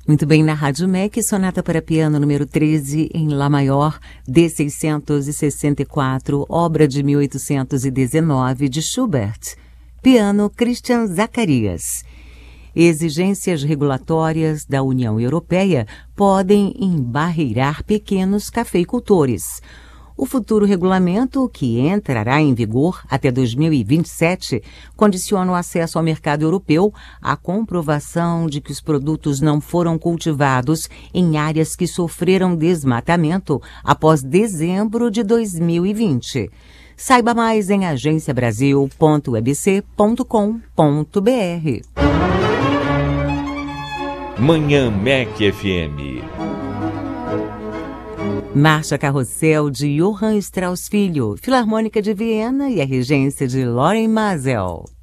Muito bem, na Rádio MEC, sonata para piano número 13 em Lá maior, D664, obra de 1819 de Schubert. Piano Christian Zacarias. Exigências regulatórias da União Europeia podem embarreirar pequenos cafeicultores. O futuro regulamento, que entrará em vigor até 2027, condiciona o acesso ao mercado europeu à comprovação de que os produtos não foram cultivados em áreas que sofreram desmatamento após dezembro de 2020. Saiba mais em agenciabrasil.ebc.com.br. Manhã MEC FM. Marcha Carrossel de Johann Strauss Filho, Filarmônica de Viena e a regência de Loren Mazel.